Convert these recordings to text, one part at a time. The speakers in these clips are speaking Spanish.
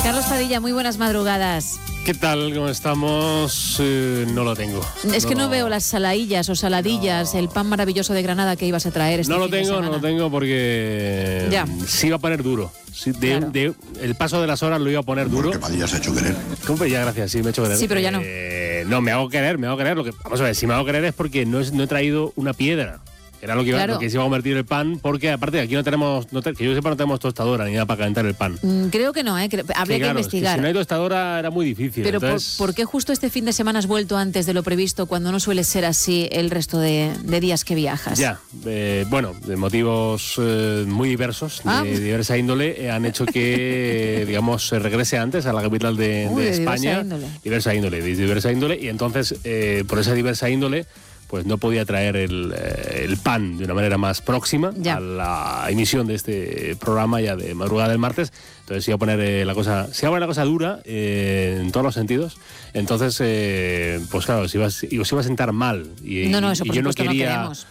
Carlos Padilla, muy buenas madrugadas. ¿Qué tal? ¿Cómo estamos? No lo tengo. Es que no veo las saladillas o saladillas, el pan maravilloso de Granada que ibas a traer este fin de semana. No lo tengo porque se iba a poner duro. Sí, Claro. El paso de las horas lo iba a poner duro. Porque Padilla se ha hecho querer. ¿Cómo? Ya, gracias, sí, me he hecho querer. Sí, pero ya no. No, me hago querer. Vamos a ver, si me hago querer es porque no he traído una piedra. Era lo que, lo que se iba a convertir el pan, porque aparte aquí no tenemos, que yo sepa, no tenemos tostadora ni nada para calentar el pan. Creo que no, habría que investigar. Es que si no hay tostadora era muy difícil. Pero entonces... ¿por qué justo este fin de semana has vuelto antes de lo previsto cuando no suele ser así el resto de días que viajas? Ya, bueno, de motivos muy diversos, de diversa índole, han hecho que, digamos, se regrese antes a la capital de España. Diversa índole. Y entonces, por esa diversa índole, pues no podía traer el pan de una manera más próxima a la emisión de este programa ya de madrugada del martes. Entonces se iba a poner la cosa dura en todos los sentidos. Entonces, pues claro, se iba a sentar mal. Y, no, eso y por yo no supuesto quería. No queremos.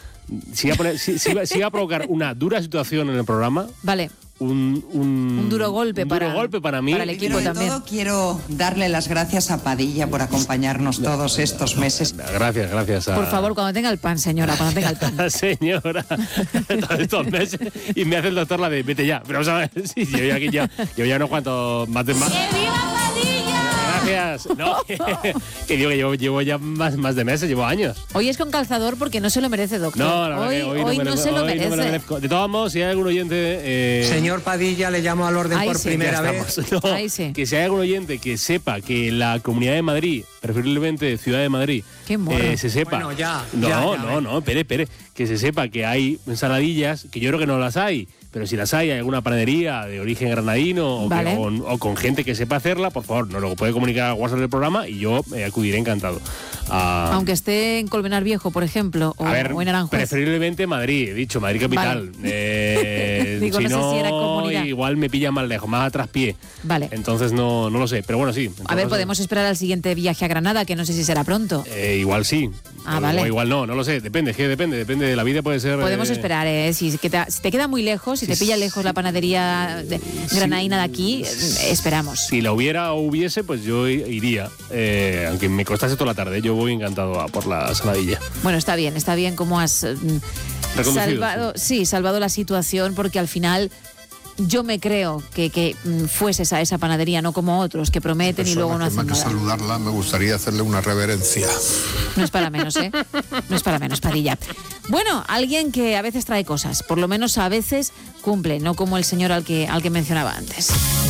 Si iba a provocar una dura situación en el programa. Vale. Un duro golpe para mí. Para el equipo también. Todo, quiero darle las gracias a Padilla por acompañarnos todos estos meses. Gracias. Por favor, cuando tenga el pan, señora, cuando tenga el pan. Señora, todos estos meses. Y me hace el doctor la de vete ya. Pero vamos a ver, sí, yo ya no cuento más de más. ¡Que viva Padilla! Gracias. No, que digo que llevo ya más de meses, llevo años. Hoy es con calzador porque no se lo merece, doctor. No, hoy no se lo merece. No me lo merezco. De todos modos, si hay algún oyente... Señor Padilla, le llamo al orden por primera vez. Que si hay algún oyente que sepa que la Comunidad de Madrid, preferiblemente Ciudad de Madrid, se sepa... Bueno, ya. No, espere. Que se sepa que hay ensaladillas, que yo creo que no las hay, pero si las hay alguna panadería de origen granadino o con gente que sepa hacerla, por favor, nos lo puede comunicar al WhatsApp del programa y yo acudiré encantado. Aunque esté en Colmenar Viejo, por ejemplo, o en Aranjuez. Preferiblemente Madrid, he dicho, Madrid capital. Vale. Digo, si no sé si era comunidad. Igual me pilla más lejos, más a traspié. Vale. Entonces no lo sé, pero bueno, sí. A ver, podemos esperar al siguiente viaje a Granada, que no sé si será pronto. Igual sí. Vale. O igual no lo sé, depende de la vida, puede ser... Podemos esperar, si te queda muy lejos, si te pilla lejos la panadería granadina de aquí, esperamos. Si la hubiese, pues yo iría, aunque me costase toda la tarde, yo voy encantado a por la saladilla. Bueno, está bien cómo has salvado la situación, porque al final... Yo me creo que fueses a esa panadería, no como otros que prometen y luego no hacen nada. Más que saludarla, me gustaría hacerle una reverencia. No es para menos, No es para menos, Padilla. Bueno, alguien que a veces trae cosas, por lo menos a veces cumple, no como el señor al que mencionaba antes.